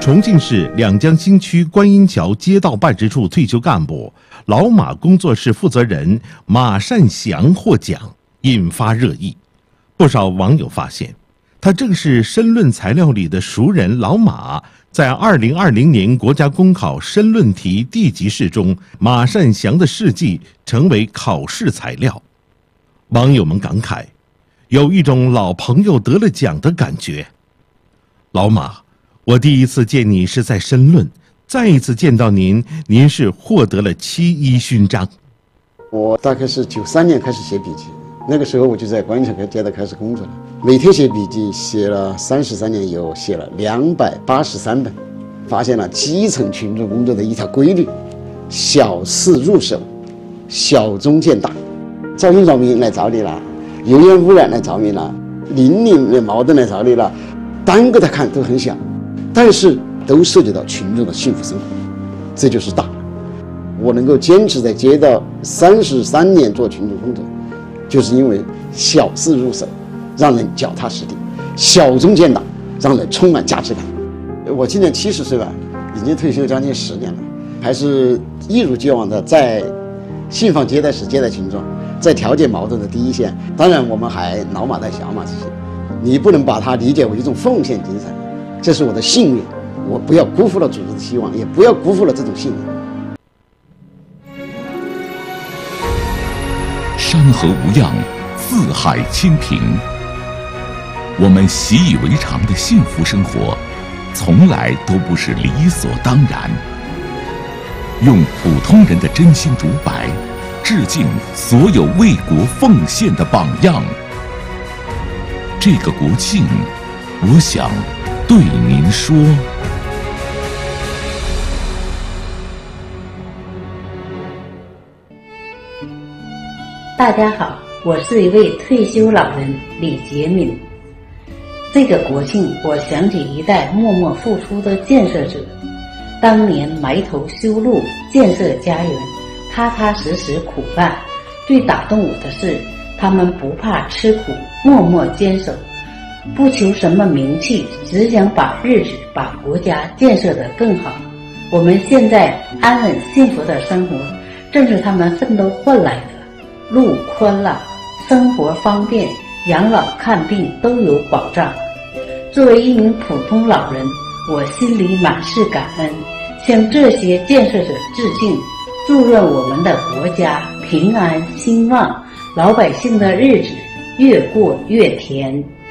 重庆市两江新区观音桥街道办事处退休干部、老马工作室负责人马善祥获奖，引发热议。不少网友发现，他正是申论材料里的熟人老马。在2020年国家公考申论题地级试中，马善祥的事迹成为考试材料。网友们感慨，有一种老朋友得了奖的感觉。老马，我第一次见你是在申论，再一次见到您，您是获得了7·1勋章。 我大概是93年开始写笔记，那个时候我就在观音桥街道开始工作了，每天写笔记，写了33年以后，写了283本，发现了基层群众工作的一条规律：小事入手，小中见大。噪音扰民来找你了，油烟污染来找你了，邻里的矛盾来找你了，单个的看都很小，但是都涉及到群众的幸福生活，这就是大。我能够坚持在街道33年做群众工作，就是因为小事入手，让人脚踏实地；小中见大，让人充满价值感。我今年70岁了，已经退休将近10年了，还是一如既往的在信访接待室接待群众，在调解矛盾的第一线。当然，我们还老马带小马这些，你不能把它理解为一种奉献精神，这是我的信念，我不要辜负了组织的希望，也不要辜负了这种信念。 山河无恙，四海清平。我们习以为常的幸福生活，从来都不是理所当然。用普通人的真心独白，致敬所有为国奉献的榜样。这个国庆，我想对您说。 大家好，我是一位退休老人李杰敏。这个国庆，我想起一代默默付出的建设者，当年埋头修路、建设家园，踏踏实实苦干。最打动我的是，他们不怕吃苦，默默坚守，不求什么名气，只想把日子、把国家建设得更好。我们现在安稳幸福的生活，正是他们奋斗换来的。路宽了，生活方便，养老看病都有保障。作为一名普通老人，我心里满是感恩，向这些建设者致敬，祝愿我们的国家平安兴旺，老百姓的日子越过越甜。